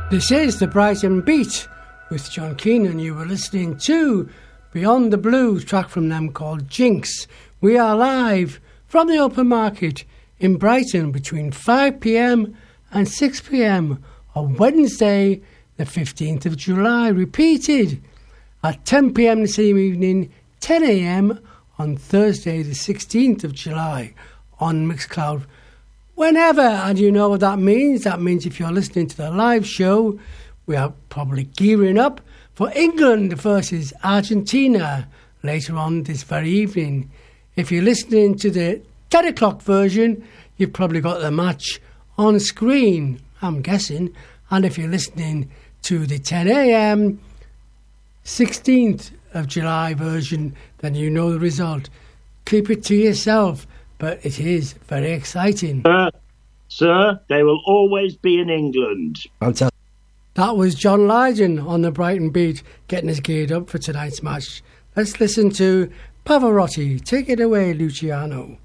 This is the Brighton Beat with John Keenan. You were listening to Beyond the Blue, track from them called Jinx. We are live from the open market in Brighton between 5 p.m. and 6 p.m. on Wednesday, the 15th of July. Repeated at 10 p.m. the same evening, 10 a.m. on Thursday, the 16th of July on Mixcloud. Whenever, and you know what that means. That means if you're listening to the live show, we are probably gearing up for England versus Argentina later on this very evening. If you're listening to the 10 o'clock version, you've probably got the match on screen, I'm guessing. And if you're listening to the 10 a.m. 16th of July version, then you know the result. Keep it to yourself. But it is very exciting. Sir, they will always be in England. Fantastic. That was John Lydon on the Brighton Beat, getting us geared up for tonight's match. Let's listen to Pavarotti. Take it away, Luciano.